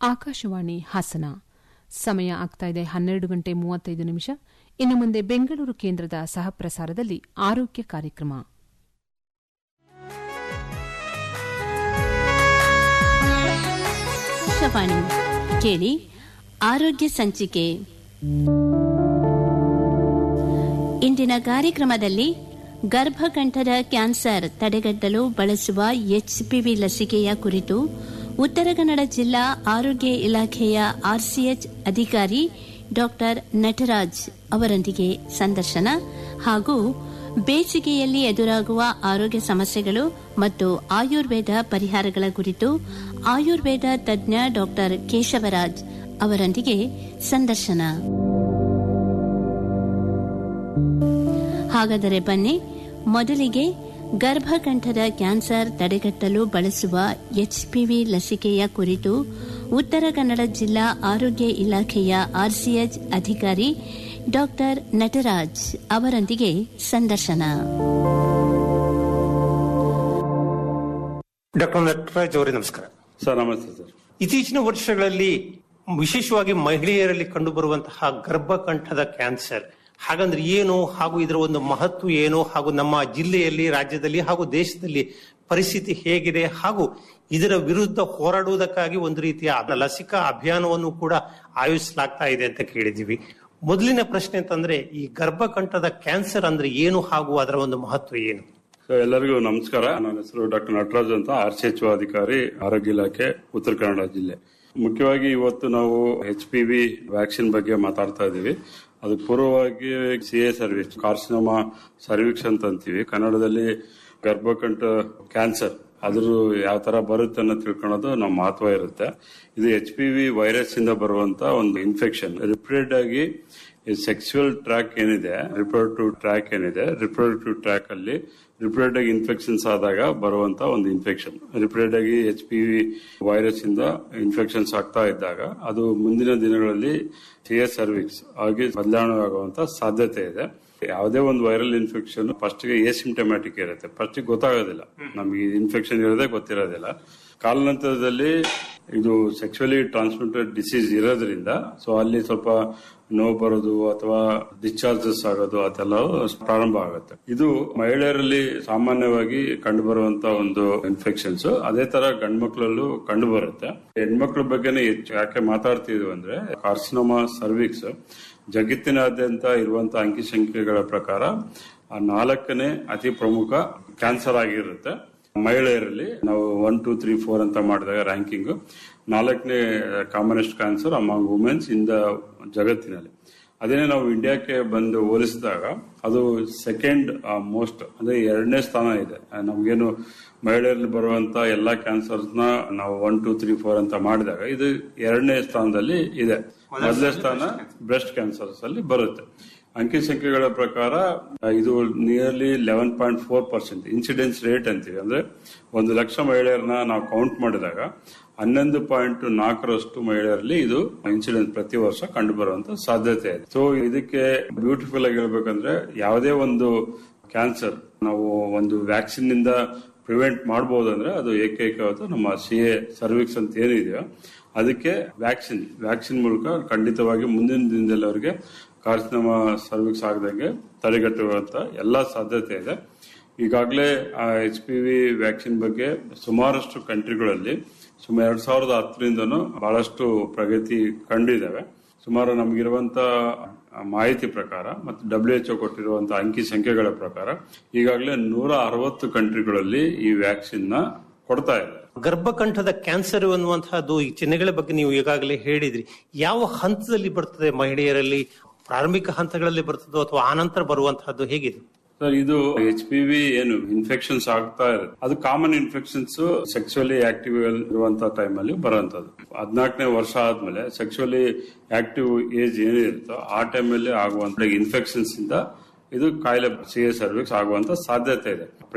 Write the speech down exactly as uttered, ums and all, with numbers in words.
ಆಕಾಶವಾಣಿ ಹಾಸನ. ಸಮಯ ಆಗ್ತಾ ಇದೆ ಹನ್ನೆರಡು ಗಂಟೆ ಮೂವತ್ತೈದು ನಿಮಿಷ. ಇನ್ನು ಮುಂದೆ ಬೆಂಗಳೂರು ಕೇಂದ್ರದ ಸಹಪ್ರಸಾರದಲ್ಲಿ ಆರೋಗ್ಯ ಕಾರ್ಯಕ್ರಮ. ಆಕಾಶವಾಣಿ ಕೇಳಿ ಆರೋಗ್ಯ ಸಂಚಿಕೆ. ಇಂದಿನ ಕಾರ್ಯಕ್ರಮದಲ್ಲಿ ಗರ್ಭಕಂಠದ ಕ್ಯಾನ್ಸರ್ ತಡೆಗಟ್ಟಲು ಬಳಸುವ ಎಚ್ಪಿವಿ ಲಸಿಕೆಯ ಕುರಿತು ಉತ್ತರ ಕನ್ನಡ ಜಿಲ್ಲಾ ಆರೋಗ್ಯ ಇಲಾಖೆಯ ಆರ್ಸಿಎಚ್ ಅಧಿಕಾರಿ ಡಾ ನಟರಾಜ್ ಅವರೊಂದಿಗೆ ಸಂದರ್ಶನ ಹಾಗೂ ಬೇಸಿಗೆಯಲ್ಲಿ ಎದುರಾಗುವ ಆರೋಗ್ಯ ಸಮಸ್ಯೆಗಳು ಮತ್ತು ಆಯುರ್ವೇದ ಪರಿಹಾರಗಳ ಕುರಿತು ಆಯುರ್ವೇದ ತಜ್ಞ ಡಾ ಕೇಶವರಾಜ್ ಅವರೊಂದಿಗೆ ಸಂದರ್ಶನ. ಹಾಗಾದರೆ ಬನ್ನಿ, ಮೊದಲಿಗೆ ಗರ್ಭಕಂಠದ ಕ್ಯಾನ್ಸರ್ ತಡೆಗಟ್ಟಲು ಬಳಸುವ ಎಚ್ಪಿವಿ ಲಸಿಕೆಯ ಕುರಿತು ಉತ್ತರ ಕನ್ನಡ ಜಿಲ್ಲಾ ಆರೋಗ್ಯ ಇಲಾಖೆಯ ಆರ್ಸಿಎಚ್ ಅಧಿಕಾರಿ ಡಾ ನಟರಾಜ್ ಅವರೊಂದಿಗೆ ಸಂದರ್ಶನ. ಡಾಕ್ಟರ್ ನಟರಾಜ್ ಅವರೇ ನಮಸ್ಕಾರ. ಸರ್ ನಮಸ್ತೆ ಸರ್. ಇತ್ತೀಚಿನ ವರ್ಷಗಳಲ್ಲಿ ವಿಶೇಷವಾಗಿ ಮಹಿಳೆಯರಲ್ಲಿ ಕಂಡುಬರುವಂತಹ ಗರ್ಭಕಂಠದ ಕ್ಯಾನ್ಸರ್ ಹಾಗಂದ್ರೆ ಏನು, ಹಾಗೂ ಇದರ ಒಂದು ಮಹತ್ವ ಏನು, ಹಾಗೂ ನಮ್ಮ ಜಿಲ್ಲೆಯಲ್ಲಿ, ರಾಜ್ಯದಲ್ಲಿ ಹಾಗೂ ದೇಶದಲ್ಲಿ ಪರಿಸ್ಥಿತಿ ಹೇಗಿದೆ, ಹಾಗೂ ಇದರ ವಿರುದ್ಧ ಹೋರಾಡುವುದಕ್ಕಾಗಿ ಒಂದು ರೀತಿಯ ಲಸಿಕಾ ಅಭಿಯಾನವನ್ನು ಕೂಡ ಆಯೋಜಿಸಲಾಗ್ತಾ ಇದೆ ಅಂತ ಕೇಳಿದ್ದೀವಿ. ಮೊದಲಿನ ಪ್ರಶ್ನೆ ಅಂತಂದ್ರೆ, ಈ ಗರ್ಭಕಂಠದ ಕ್ಯಾನ್ಸರ್ ಅಂದ್ರೆ ಏನು ಹಾಗೂ ಅದರ ಒಂದು ಮಹತ್ವ ಏನು? ಎಲ್ಲರಿಗೂ ನಮಸ್ಕಾರ. ನನ್ನ ಹೆಸರು ಡಾಕ್ಟರ್ ನಟರಾಜ್ ಅಂತ, ಆರ್ಸಿಎಚ್ ಅಧಿಕಾರಿ, ಆರೋಗ್ಯ ಇಲಾಖೆ, ಉತ್ತರ ಕನ್ನಡ ಜಿಲ್ಲೆ. ಮುಖ್ಯವಾಗಿ ಇವತ್ತು ನಾವು ಎಚ್ ಪಿ ವಿ ವ್ಯಾಕ್ಸಿನ್ ಬಗ್ಗೆ ಮಾತಾಡ್ತಾ ಇದ್ದೀವಿ. ಅದು ಪೂರ್ವವಾಗಿ C A cervix, carcinoma cervix ಅಂತ ಅಂತೀವಿ ಕನ್ನಡದಲ್ಲಿ. ಗರ್ಭಕಂಠ ಕ್ಯಾನ್ಸರ್ ಅದ್ರ ಯಾವ ತರ ಬರುತ್ತೆ ಅನ್ನೋ ತಿಳ್ಕೊಳ್ಳೋದು ನಮ್ಮ ಮಹತ್ವ ಇರುತ್ತೆ. ಇದು ಎಚ್ ಪಿ ವಿ ವೈರಸ್ ಇಂದ ಬರುವಂತ ಒಂದು ಇನ್ಫೆಕ್ಷನ್. ರಿಪೀಟೆಡ್ ಆಗಿ ಸೆಕ್ಸುವಲ್ ಟ್ರ್ಯಾಕ್ ಏನಿದೆ, ರಿಪ್ರೊಡಕ್ಟಿವ್ ಟ್ರ್ಯಾಕ್ ಏನಿದೆ, ರಿಪ್ರೊಡಕ್ಟಿವ್ ಟ್ರ್ಯಾಕ್ ಅಲ್ಲಿ ರಿಪೀಟೆಡ್ ಆಗಿ ಇನ್ಫೆಕ್ಷನ್ಸ್ ಆದಾಗ ಬರುವಂತ ಒಂದು ಇನ್ಫೆಕ್ಷನ್. ರಿಪೀಟೆಡ್ ಆಗಿ ಎಚ್ ಪಿ ವಿ ವೈರಸ್ ಇಂದ ಇನ್ಫೆಕ್ಷನ್ಸ್ ಆಗ್ತಾ ಇದ್ದಾಗ ಅದು ಮುಂದಿನ ದಿನಗಳಲ್ಲಿ ಸಿ ಎಸ್ ಸರ್ವಿಕ್ಸ್ ಆಗಿ ಬದಲಾವಣೆ ಆಗುವಂತ ಸಾಧ್ಯತೆ ಇದೆ. ಯಾವುದೇ ಒಂದು ವೈರಲ್ ಇನ್ಫೆಕ್ಷನ್ ಫಸ್ಟ್ ಗೆ ಎಸಿಂಪ್ಟಮ್ಯಾಟಿಕ್ ಇರುತ್ತೆ, ಫಸ್ಟ್ ಗೊತ್ತಾಗೋದಿಲ್ಲ, ನಮಗೆ ಇನ್ಫೆಕ್ಷನ್ ಇರೋದೇ ಗೊತ್ತಿರೋದಿಲ್ಲ. ಕಾಲಾನಂತರದಲ್ಲಿ ಇದು ಸೆಕ್ಸುವಲಿ ಟ್ರಾನ್ಸ್ಮಿಟೆಡ್ ಡಿಸೀಸ್ ಇರೋದ್ರಿಂದ ಸೊ ಅಲ್ಲಿ ಸ್ವಲ್ಪ ನೋವು ಬರೋದು ಅಥವಾ ಡಿಸ್ಚಾರ್ಜಸ್ ಆಗೋದು ಅದೆಲ್ಲ ಪ್ರಾರಂಭ ಆಗುತ್ತೆ. ಇದು ಮಹಿಳೆಯರಲ್ಲಿ ಸಾಮಾನ್ಯವಾಗಿ ಕಂಡು ಬರುವಂತ ಒಂದು ಇನ್ಫೆಕ್ಷನ್ಸ್. ಅದೇ ತರ ಗಂಡು ಮಕ್ಕಳಲ್ಲೂ ಕಂಡು ಬರುತ್ತೆ. ಹೆಣ್ಮಕ್ಳ ಬಗ್ಗೆನೇ ಹೆಚ್ಚು ಯಾಕೆ ಮಾತಾಡ್ತಿದ್ವಿ ಅಂದ್ರೆ, ಕಾರ್ಸಿನೋಮಾ ಸರ್ವಿಕ್ಸ್ ಜಗತ್ತಿನಾದ್ಯಂತ ಇರುವಂತಹ ಅಂಕಿಸಂಖ್ಯೆಗಳ ಪ್ರಕಾರ ಆ ನಾಲ್ಕನೇ ಅತಿ ಪ್ರಮುಖ ಕ್ಯಾನ್ಸರ್ ಆಗಿರುತ್ತೆ ಮಹಿಳೆಯರಲ್ಲಿ. ನಾವು ಒನ್ ಟೂ ತ್ರೀ ಫೋರ್ ಅಂತ ಮಾಡಿದಾಗ ರ್ಯಾಂಕಿಂಗ್ ನಾಲ್ಕನೇ commonest cancer among women's in the ಜಗತ್ತಿನಲ್ಲಿ. ಅದೇನೇ ನಾವು ಇಂಡಿಯಾಕ್ಕೆ ಬಂದು ಹೋಲಿಸಿದಾಗ ಅದು ಸೆಕೆಂಡ್ ಮೋಸ್ಟ್ ಅಂದ್ರೆ ಎರಡನೇ ಸ್ಥಾನ ಇದೆ. ನಮ್ಗೇನು ಮಹಿಳೆಯರಲ್ಲಿ ಬರುವಂತ ಎಲ್ಲಾ ಕ್ಯಾನ್ಸರ್ಸ್ ನ ನಾವು ಒನ್ ಟೂ ತ್ರೀ ಫೋರ್ ಅಂತ ಮಾಡಿದಾಗ ಇದು ಎರಡನೇ ಸ್ಥಾನದಲ್ಲಿ ಇದೆ. ಮೊದಲನೇ ಸ್ಥಾನ ಬ್ರೆಸ್ಟ್ ಕ್ಯಾನ್ಸರ್ಸ್ ಅಲ್ಲಿ ಬರುತ್ತೆ. ಅಂಕಿ ಸಂಖ್ಯೆಗಳ ಪ್ರಕಾರ ಇದು nearly eleven point four percent incidence rate ಅಂತೀವಿ. ಅಂದ್ರೆ ಒಂದು ಲಕ್ಷ ಮಹಿಳೆಯರನ್ನ ನಾವು ಕೌಂಟ್ ಮಾಡಿದಾಗ ಹನ್ನೊಂದು ಪಾಯಿಂಟ್ ನಾಲ್ಕರಷ್ಟು ಮಹಿಳೆಯರಲ್ಲಿ ಇದು ಇನ್ಸಿಡೆನ್ಸ್ ಪ್ರತಿ ವರ್ಷ ಕಂಡು ಬರುವಂತ ಸಾಧ್ಯತೆ ಇದೆ. ಸೊ ಇದಕ್ಕೆ ಬ್ಯೂಟಿಫುಲ್ ಆಗಿ ಹೇಳ್ಬೇಕಂದ್ರೆ, ಯಾವುದೇ ಒಂದು ಕ್ಯಾನ್ಸರ್ ನಾವು ಒಂದು ವ್ಯಾಕ್ಸಿನ್ ನಿಂದ ಪ್ರಿವೆಂಟ್ ಮಾಡಬಹುದು ಅಂದ್ರೆ ಅದು ಏಕೈಕವಾದ ನಮ್ಮ ಸಿ ಎ ಸರ್ವಿಕ್ಸ್ ಅಂತ ಏನಿದೆಯೋ ಅದಕ್ಕೆ ವ್ಯಾಕ್ಸಿನ್ ವ್ಯಾಕ್ಸಿನ್ ಮೂಲಕ ಖಂಡಿತವಾಗಿ ಮುಂದಿನ ದಿನದಲ್ಲಿ ಅವರಿಗೆ ಕಾರ್ಸಿನೋಮಾ ಸರ್ವಿಕ್ಸ್ ಆಗದಂಗೆ ತಡೆಗಟ್ಟುವಂತ ಎಲ್ಲಾ ಸಾಧ್ಯತೆ ಇದೆ. ಈಗಾಗಲೇ ಎಚ್ ಪಿ ವಿ ವ್ಯಾಕ್ಸಿನ್ ಬಗ್ಗೆ ಸುಮಾರಷ್ಟು ಕಂಟ್ರಿಗಳಲ್ಲಿ ಸುಮಾರು ಎರಡ್ ಸಾವಿರದ ಹತ್ತರಿಂದನೂ ಬಹಳಷ್ಟು ಪ್ರಗತಿ ಕಂಡಿದ್ದಾವೆ. ಸುಮಾರು ನಮಗಿರುವಂತ ಮಾಹಿತಿ ಪ್ರಕಾರ ಮತ್ತು ಡಬ್ಲ್ಯೂ ಎಚ್ ಒ ಕೊಟ್ಟಿರುವಂತಹ ಅಂಕಿ ಸಂಖ್ಯೆಗಳ ಪ್ರಕಾರ ಈಗಾಗಲೇ ನೂರ ಅರವತ್ತು ಕಂಟ್ರಿಗಳಲ್ಲಿ ಈ ವ್ಯಾಕ್ಸಿನ್ ನ ಕೊಡ್ತಾ ಇದೆ. ಗರ್ಭಕಂಠದ ಕ್ಯಾನ್ಸರ್ ಅನ್ನುವಂತಹದ್ದು ಈ ಚಿಹ್ನೆಗಳ ಬಗ್ಗೆ ನೀವು ಈಗಾಗಲೇ ಹೇಳಿದ್ರಿ. ಯಾವ ಹಂತದಲ್ಲಿ ಬರ್ತದೆ ಮಹಿಳೆಯರಲ್ಲಿ? ಪ್ರಾರಂಭಿಕ ಹಂತಗಳಲ್ಲಿ ಬರ್ತದೋ ಅಥವಾ ಆನಂತರ ಬರುವಂತಹದ್ದು ಹೇಗಿದೆ ಸರ್? ಇದು ಎಚ್ ಪಿ ವಿ ಏನು ಇನ್ಫೆಕ್ಷನ್ಸ್ ಆಗ್ತಾ ಇರುತ್ತೆ ಅದು ಕಾಮನ್ ಇನ್ಫೆಕ್ಷನ್ಸ್ ಸೆಕ್ಸುವಲಿ ಆಕ್ಟಿವ್ ಇರುವಂತಹ ಟೈಮ್ ಅಲ್ಲಿ ಬರುವಂತದ್ದು. ಹದಿನಾಲ್ಕನೇ ವರ್ಷ ಆದ್ಮೇಲೆ ಸೆಕ್ಸುವಲಿ ಆಕ್ಟಿವ್ ಏಜ್ ಏನಿರುತ್ತೋ ಆ ಟೈಮ್ ಅಲ್ಲಿ ಆಗುವಂತ ಇನ್ಫೆಕ್ಷನ್ಸ್ ಇಂದ ಇದು ಕಾಯಿಲೆ ಸಿ ಎ ಸರ್ವಿಕ್ಸ್ ಆಗುವಂತ ಸಾಧ್ಯತೆ ಇದೆ.